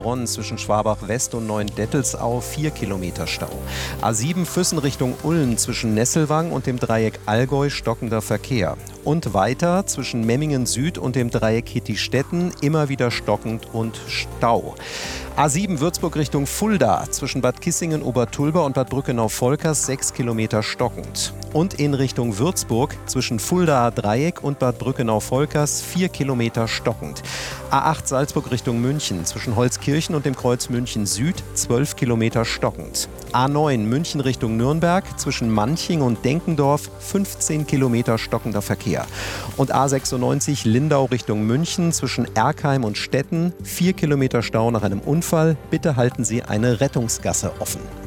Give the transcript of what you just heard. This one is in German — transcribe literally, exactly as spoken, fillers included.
Bonn zwischen Schwabach West und Neuendettelsau vier Kilometer Stau. A sieben Füssen Richtung Ulm zwischen Nesselwang und dem Dreieck Allgäu stockender Verkehr. Und weiter zwischen Memmingen Süd und dem Dreieck Hittistetten immer wieder stockend und Stau. A sieben Würzburg Richtung Fulda zwischen Bad Kissingen-Obertulba und Bad Brückenau-Volkers sechs Kilometer stockend. Und in Richtung Würzburg zwischen Fuldaer Dreieck und Bad Brückenau-Volkers vier Kilometer stockend. A acht Salzburg Richtung München zwischen Holzkirchen und dem Kreuz München Süd zwölf Kilometer stockend. A neun München Richtung Nürnberg zwischen Manching und Denkendorf fünfzehn Kilometer stockender Verkehr. Und A sechsundneunzig Lindau Richtung München zwischen Erkheim und Stetten vier Kilometer Stau nach einem Unfall. Bitte halten Sie eine Rettungsgasse offen.